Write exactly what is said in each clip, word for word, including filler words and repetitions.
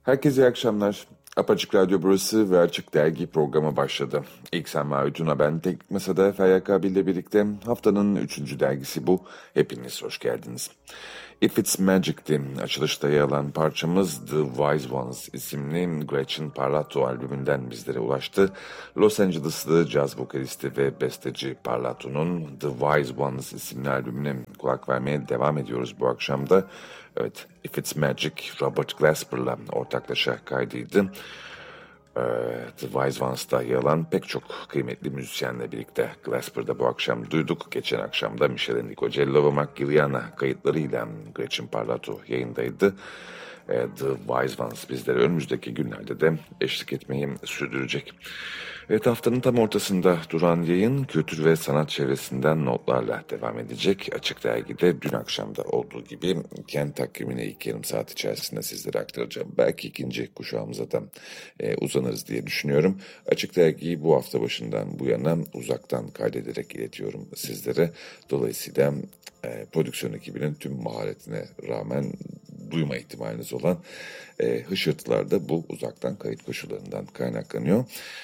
Herkese iyi akşamlar. Apaçık Radyo burası ve Açık Dergi programı başladı. İlk Sen ve Ucuna ben, Teknik Masa'da F Y K ile birlikte haftanın üçüncü dergisi bu. Hepiniz hoş geldiniz. If It's Magic'ti açılışta yer alan parçamız The Wise Ones isimli Gretchen Parlato albümünden bizlere ulaştı. Los Angeles'lı caz vokalisti ve besteci Parlato'nun The Wise Ones isimli albümüne kulak vermeye devam ediyoruz bu akşamda. Evet, If It's Magic, Robert Glasper'la ortaklaşa kaydıydı. Ee, The Wise Ones'ta yer alan pek çok kıymetli müzisyenle birlikte Glasper'da bu akşam duyduk. Geçen akşam da Michele Nicogello ve Mark Guiliana kayıtlarıyla Gretchen Parlato yayındaydı. Ee, The Wise Ones bizlere önümüzdeki günlerde de eşlik etmeyi sürdürecek. Evet, haftanın tam ortasında duran yayın kültür ve sanat çevresinden notlarla devam edecek. Açık Dergi'de dün akşamda olduğu gibi kent takvimine ilk yarım saat içerisinde sizlere aktaracağım. Belki ikinci kuşağımıza da e, uzanırız diye düşünüyorum. Açık Dergi'yi bu hafta başından bu yana uzaktan kaydederek iletiyorum sizlere. Dolayısıyla e, prodüksiyon ekibinin tüm maharetine rağmen duyma ihtimaliniz olan e, hışırtılar da bu uzaktan kayıt koşullarından kaynaklanıyor.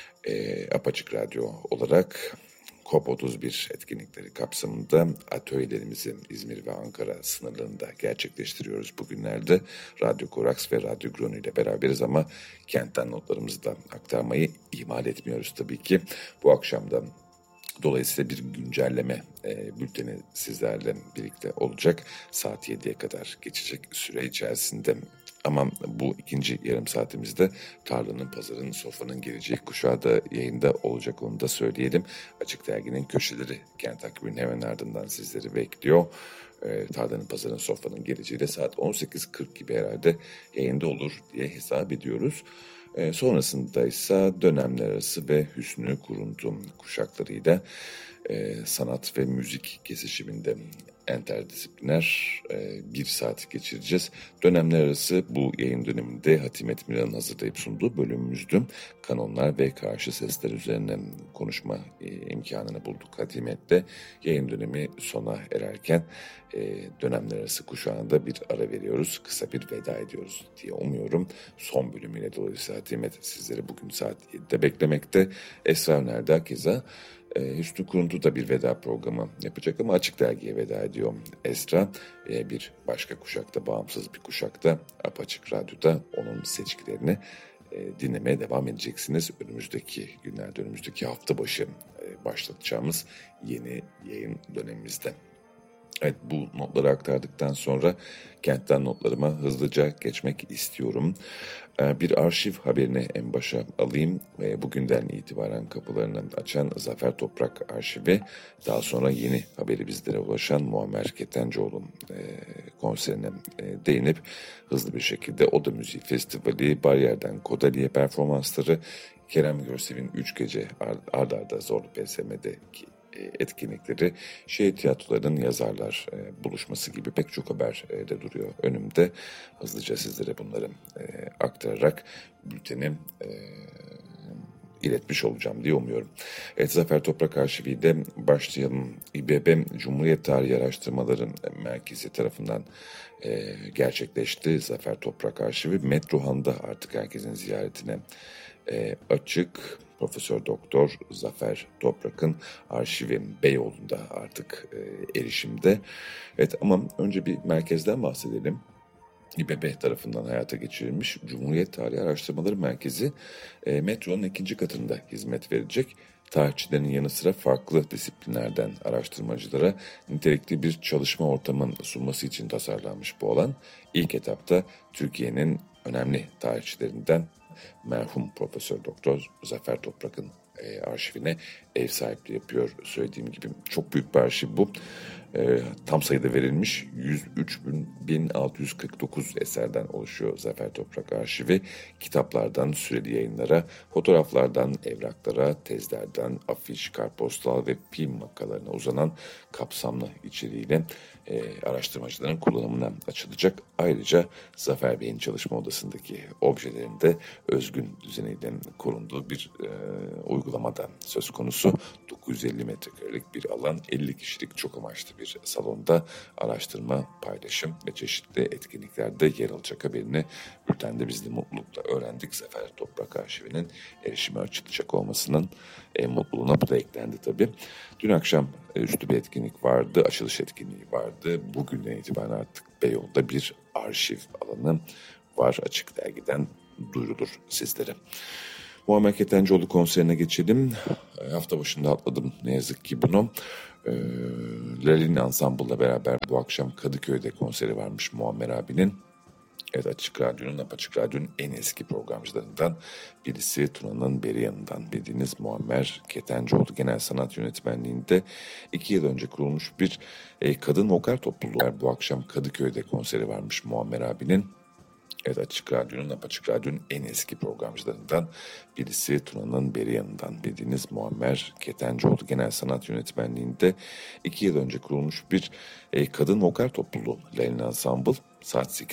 E, Apaçık Radyo olarak C O P otuz bir etkinlikleri kapsamında atölyelerimizi İzmir ve Ankara sınırlarında gerçekleştiriyoruz bugünlerde. Radyo Koraks ve Radyo Gronu ile beraberiz ama kentten notlarımızı da aktarmayı ihmal etmiyoruz tabii ki. Bu akşamda dolayısıyla bir güncelleme e, bülteni sizlerle birlikte olacak. Saat yediye kadar geçecek süre içerisinde. Ama bu ikinci yarım saatimizde tarlanın, pazarın, sofranın geleceği kuşağı da yayında olacak, onu da söyleyelim. Açık Dergi'nin köşeleri kent takviminin hemen ardından sizleri bekliyor. E, tarlanın, pazarın, sofranın geleceği de saat on sekiz kırk gibi herhalde yayında olur diye hesap ediyoruz. E, sonrasında ise dönemler arası ve hüsnü kuruntu kuşaklarıyla e, sanat ve müzik kesişiminde enterdisipliner e, bir saat geçireceğiz. Dönemler arası bu yayın döneminde Hatimet Miran'ın hazırlayıp sunduğu bölümümüzdü. Kanonlar ve karşı sesler üzerine konuşma e, imkanını bulduk Hatimet'te. Yayın dönemi sona ererken e, dönemler arası kuşağında bir ara veriyoruz. Kısa bir veda ediyoruz diye umuyorum. Son bölümüyle dolayısıyla Hatimet sizleri bugün saat yedide beklemekte. Esra Öner'de keza E, Hüsnü Kuruntu da bir veda programı yapacak ama Açık Dergi'ye veda ediyor Esra. E, bir başka kuşakta, bağımsız bir kuşakta Apaçık Radyo'da onun seçkilerini e, dinlemeye devam edeceksiniz. Önümüzdeki günlerde, önümüzdeki hafta başı e, başlatacağımız yeni yayın dönemimizde. Evet, bu notları aktardıktan sonra kentten notlarıma hızlıca geçmek istiyorum. Bir arşiv haberini en başa alayım. Bugünden itibaren kapılarını açan Zafer Toprak arşivi, daha sonra yeni haberi bizlere ulaşan Muammer Ketencoğlu'nun konserine değinip hızlı bir şekilde Oda Müziği Festivali, Bariyer'den Kodali'ye performansları, Kerem Görsev'in üç gece ard arda Zorlu P S M'deki etkinlikleri, şehir tiyatrolarının yazarlar e, buluşması gibi pek çok haber e, de duruyor önümde. Hızlıca sizlere bunları e, aktararak bülteni e, iletmiş olacağım diye umuyorum. Evet, Zafer Toprak arşiviyle başlayalım. İBB Cumhuriyet Tarihi Araştırmaları Merkezi tarafından e, gerçekleşti. Zafer Toprak arşivi Metrohan'da artık herkesin ziyaretine e, açık. Profesör Doktor Zafer Toprak'ın arşivi Beyoğlu'nda artık e, erişimde. Evet, ama önce bir merkezden bahsedelim. İBB tarafından hayata geçirilmiş Cumhuriyet Tarihi Araştırmaları Merkezi e, metronun ikinci katında hizmet verecek. Tarihçilerin yanı sıra farklı disiplinlerden araştırmacılara nitelikli bir çalışma ortamı sunması için tasarlanmış bu alan. İlk etapta Türkiye'nin önemli tarihçilerinden merhum Profesör Doktor Zafer Toprak'ın e, arşivine ev sahipliği yapıyor. Söylediğim gibi çok büyük bir arşiv bu. E, tam sayıda verilmiş yüz üç bin altı yüz kırk dokuz eserden oluşuyor Zafer Toprak arşivi. Kitaplardan süreli yayınlara, fotoğraflardan evraklara, tezlerden afiş, kartpostal ve film vakalarına uzanan kapsamlı içeriğiyle e, araştırmacıların kullanımına açılacak. Ayrıca Zafer Bey'in çalışma odasındaki objelerin de özgün düzeniyle korunduğu bir e, uygulamada söz konusu. dokuz yüz elli metrekarelik bir alan, elli kişilik çok amaçlı bir salonda araştırma, paylaşım ve çeşitli etkinliklerde yer alacak haberini bültende biz de mutlulukla öğrendik. Zafer Toprak Arşivi'nin erişime açılacak olmasının en mutluluğuna bu da eklendi tabii. Dün akşam üstü bir etkinlik vardı, açılış etkinliği vardı. Bugünden itibaren artık Beyoğlu'da bir arşiv alanı var. Açık Dergi'den duyurulur sizlere. Muammer Ketencoğlu konserine geçelim. E, hafta başında atladım ne yazık ki bunu. E, Lalin Ensemble'la beraber bu akşam Kadıköy'de konseri varmış Muammer abinin. Evet, Açık Radyo'nun, Apaçık Radyo'nun en eski programcılarından birisi, Tuna'nın beri yanından bildiğiniz Muammer Ketencoğlu. Genel sanat yönetmenliğinde iki yıl önce kurulmuş bir e, kadın vokal topluluğu var. Bu akşam Kadıköy'de konseri varmış Muammer abinin. Evet, Açık Radyo'nun, Apaçık Radyo'nun en eski programcılarından birisi, Tuna'nın beri yanından bildiğiniz Muammer Ketencoğlu. Genel sanat yönetmenliğinde iki yıl önce kurulmuş bir e, kadın vokal topluluğu Lalin Ensemble. Saat sekiz